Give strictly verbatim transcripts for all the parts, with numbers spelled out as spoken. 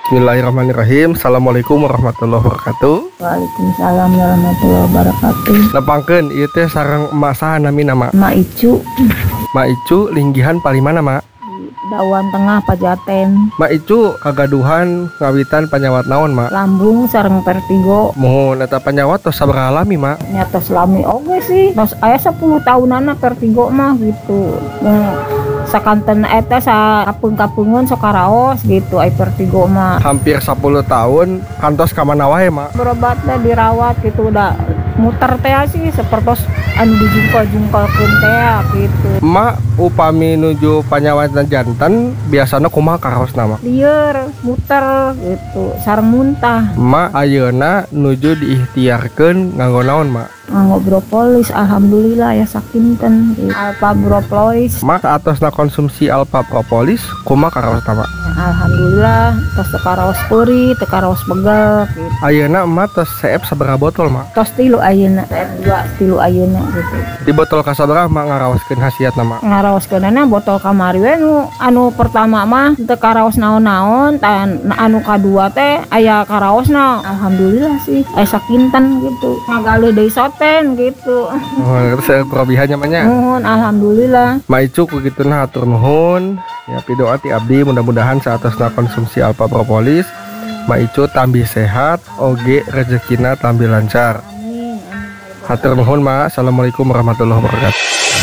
Bismillahirrahmanirrahim. Assalamualaikum warahmatullahi wabarakatuh. Waalaikumsalam warahmatullahi wabarakatuh. Nepangkeun ieu teh sareng emak saha nami nama? Mak Icu. Mak Icu linggihan palimana, Mak? Di Dawan Tengah Pajaten. Mak Icu kagaduhan ngawitan panyawat naon, Mak? Lambung sareng vertigo. Mohon eta panyawat tos sabaraha lami, Mak? Nya tos lami oge sih. Tos aya sepuluh tahunana vertigo mah gitu. Mun sakanten eta sa kapung-kapungun sok karaos gitu ai vertigo mah. Hampir sepuluh tahun kantos ka mana wae, Mak? Berobat teh dirawat gitu udah muter teh sih sepertos anu dijungkal-jungkalkeun teh gitu. Mak upami nuju panyawatan janten biasana kumaha karaosna, Mak? Lieur muter gitu sareng muntah. Mak ayeuna nuju diikhtiarkeun nganggo naon, Mak? Nganggo propolis, alhamdulillah ya sakinten gitu. Alpha propolis. Mak atosna konsumsi alpha propolis kumaha karaosna, Mak? Alhamdulillah tos teu karaos peuri, teu karaos begel gitu. Ayeuna emak tos seep sabaraha botol, Mak? Tos tilu ayeuna, dua tilu ayeuna gitu. Di botol kasabaraha Mak ngaraoskeun khasiatna, Mak? Ngaraoskeunana botol kamari we nu anu pertama mah teu karaos naon-naon, tan anu kadua teh aya karaosna. Alhamdulillah sih aya sakinten gitu. Ngagale deui soten gitu. Oh, terus kelebihannya mah nya. Nuhun alhamdulillah. Mak Icu kugituna hatur nuhun. Ya pidoa ti abdi mudah-mudahan saatosna konsumsi alpha propolis Mak Icu tambih sehat, oge rezekina tambih lancar. Amin. Hatur nuhun, Mak. Assalamualaikum warahmatullahi wabarakatuh.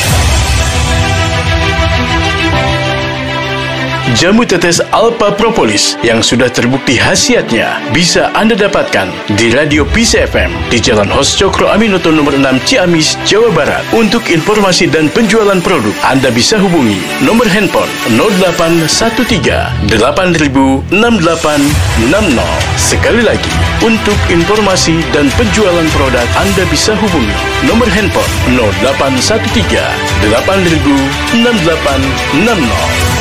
Jamu tetes Alpha Propolis yang sudah terbukti khasiatnya bisa Anda dapatkan di Radio P C F M di Jalan Hos Cokro Aminoto nomor enam Ciamis, Jawa Barat. Untuk informasi dan penjualan produk, Anda bisa hubungi nomor handphone nol delapan satu tiga delapan nol enam delapan enam nol. Sekali lagi, untuk informasi dan penjualan produk, Anda bisa hubungi nomor handphone nol delapan satu tiga delapan nol enam delapan enam nol.